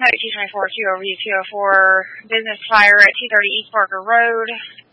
Kentucky 224 2OV 204 business fire at 230 East Parker Road.